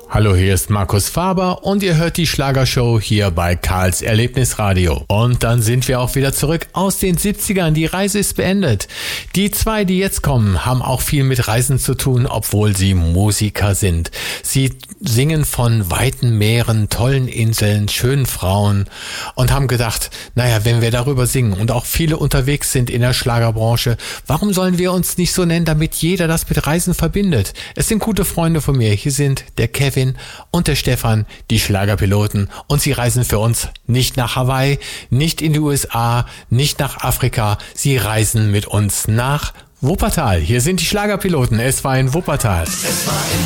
Hallo, hier ist Markus Faber und ihr hört die Schlagershow hier bei Karls Erlebnisradio. Und dann sind wir auch wieder zurück aus den 70ern. Die Reise ist beendet. Die zwei, die jetzt kommen, haben auch viel mit Reisen zu tun, obwohl sie Musiker sind. Sie singen von weiten Meeren, tollen Inseln, schönen Frauen und haben gedacht, naja, wenn wir darüber singen und auch viele unterwegs sind in der Schlagerbranche, warum sollen wir uns nicht so nennen, damit jeder das mit Reisen verbindet? Es sind gute Freunde von mir. Hier sind der Kevin und der Stefan, die Schlagerpiloten, und sie reisen für uns nicht nach Hawaii, nicht in die USA, nicht nach Afrika, sie reisen mit uns nach Wuppertal. Hier sind die Schlagerpiloten, es war in Wuppertal. Es war in